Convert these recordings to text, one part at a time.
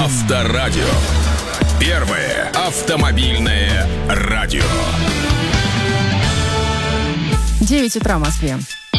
Авторадио. Первое автомобильное радио. 9 утра в Москве.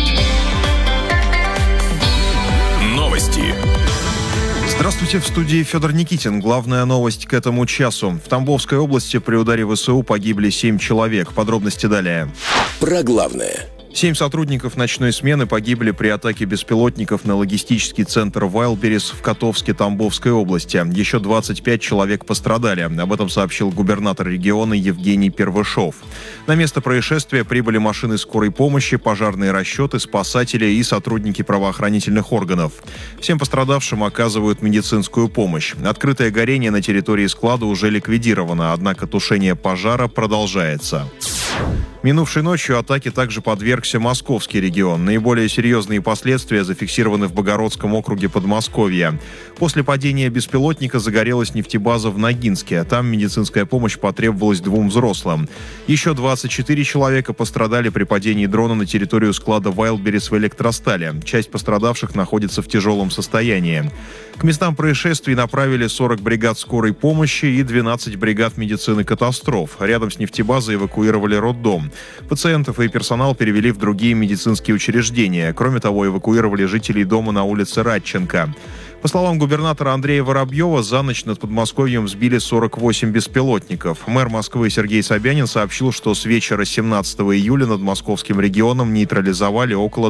Новости. Здравствуйте, в студии Федор Никитин. Главная новость к этому часу. В Тамбовской области при ударе ВСУ погибли 7 человек. Подробности далее. Про главное. 7 сотрудников ночной смены погибли при атаке беспилотников на логистический центр «Вайлдберрис» в Котовске Тамбовской области. Еще 25 человек пострадали. Об этом сообщил губернатор региона Евгений Первышов. На место происшествия прибыли машины скорой помощи, пожарные расчеты, спасатели и сотрудники правоохранительных органов. Всем пострадавшим оказывают медицинскую помощь. Открытое горение на территории склада уже ликвидировано, однако тушение пожара продолжается. Минувшей ночью атаке также подвергся московский регион. Наиболее серьезные последствия зафиксированы в Богородском округе Подмосковья. После падения беспилотника загорелась нефтебаза в Ногинске. Там медицинская помощь потребовалась 2 взрослым. Еще 24 человека пострадали при падении дрона на территорию склада «Вайлдберрис» в Электростале. Часть пострадавших находится в тяжелом состоянии. К местам происшествий направили 40 бригад скорой помощи и 12 бригад медицины катастроф. Рядом с нефтебазой эвакуировали роддом. Пациентов и персонал перевели в другие медицинские учреждения. Кроме того, эвакуировали жителей дома на улице Радченко. По словам губернатора Андрея Воробьева, за ночь над Подмосковьем сбили 48 беспилотников. Мэр Москвы Сергей Собянин сообщил, что с вечера 17 июля над московским регионом нейтрализовали около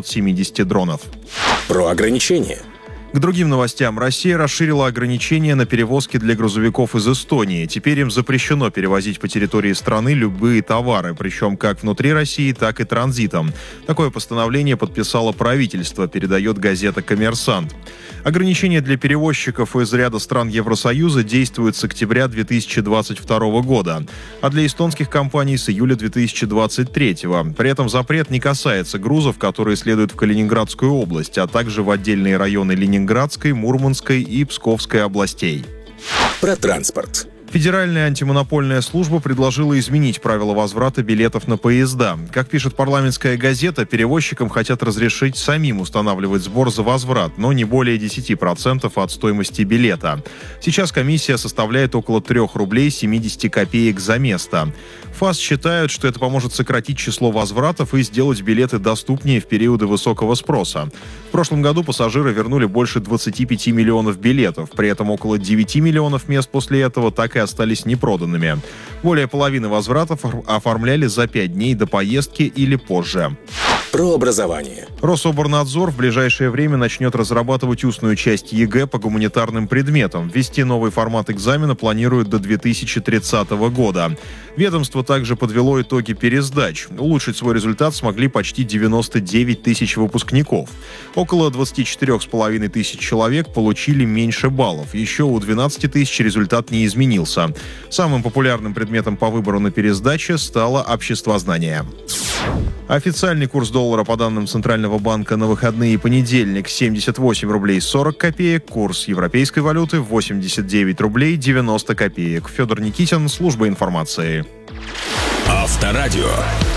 370 дронов. Про ограничения. К другим новостям. Россия расширила ограничения на перевозки для грузовиков из Эстонии. Теперь им запрещено перевозить по территории страны любые товары, причем как внутри России, так и транзитом. Такое постановление подписало правительство, передает газета «Коммерсант». Ограничения для перевозчиков из ряда стран Евросоюза действуют с октября 2022 года, а для эстонских компаний с июля 2023. При этом запрет не касается грузов, которые следуют в Калининградскую область, а также в отдельные районы Ленинградской, Мурманской и Псковской областей. Про транспорт. Федеральная антимонопольная служба предложила изменить правила возврата билетов на поезда. Как пишет парламентская газета, перевозчикам хотят разрешить самим устанавливать сбор за возврат, но не более 10% от стоимости билета. Сейчас комиссия составляет около 3 рублей 70 копеек за место. ФАС считают, что это поможет сократить число возвратов и сделать билеты доступнее в периоды высокого спроса. В прошлом году пассажиры вернули больше 25 миллионов билетов, при этом около 9 миллионов мест после этого так и остались непроданными. Более половины возвратов оформляли за 5 дней до поездки или позже. Про образование. Рособорнадзор в ближайшее время начнет разрабатывать устную часть ЕГЭ по гуманитарным предметам. Ввести новый формат экзамена планируют до 2030 года. Ведомство также подвело итоги пересдач. Улучшить свой результат смогли почти 99 тысяч выпускников. Около 24,5 тысяч человек получили меньше баллов. Еще у 12 тысяч результат не изменился. Самым популярным предметом по выбору на пересдаче стало обществознание. Официальный курс доллара по данным Центрального банка на выходные и понедельник 78 рублей 40 копеек, курс европейской валюты 89 рублей 90 копеек. Федор Никитин, служба информации. Авторадио.